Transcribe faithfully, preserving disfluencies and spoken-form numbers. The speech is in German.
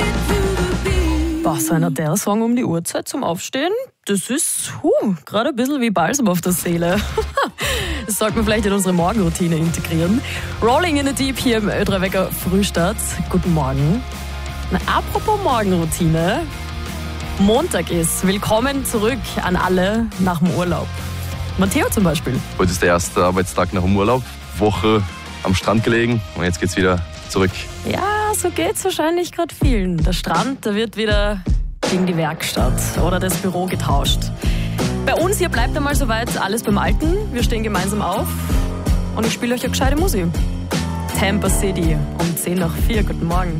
Boah, so einer der Song um die Uhrzeit zum Aufstehen, das ist huh, gerade ein bisschen wie Balsam auf der Seele. Das sollten wir vielleicht in unsere Morgenroutine integrieren. Rolling in the Deep hier im Ö drei Wecker Frühstart. Guten Morgen. Na, apropos Morgenroutine. Montag ist. Willkommen zurück an alle nach dem Urlaub. Matteo zum Beispiel. Heute ist der erste Arbeitstag nach dem Urlaub. Woche am Strand gelegen und jetzt geht's wieder zurück. Ja, so geht's wahrscheinlich gerade vielen. Der Strand, der wird wieder gegen die Werkstatt oder das Büro getauscht. Bei uns hier bleibt einmal soweit alles beim Alten. Wir stehen gemeinsam auf und ich spiele euch eine gescheite Musik. Tampa City um zehn nach vier. Guten Morgen.